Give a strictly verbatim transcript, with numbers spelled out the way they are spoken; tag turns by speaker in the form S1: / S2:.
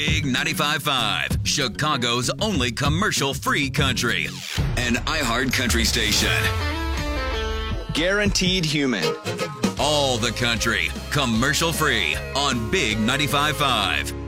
S1: Big ninety-five point five, Chicago's only commercial-free country. An iHeart country station.
S2: Guaranteed human.
S1: All the country, commercial-free on Big ninety-five point five.